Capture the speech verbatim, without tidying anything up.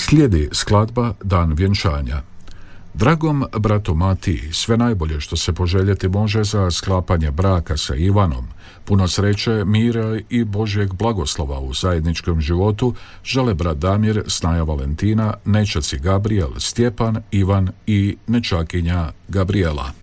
Slijedi skladba Dan vjenčanja. Dragom bratu Matiji, sve najbolje što se poželjeti može za sklapanje braka sa Ivanom. Puno sreće, mira i Božjeg blagoslova u zajedničkom životu žele brat Damir, snaja Valentina, nećaci Gabriel, Stjepan, Ivan i nečakinja Gabriela.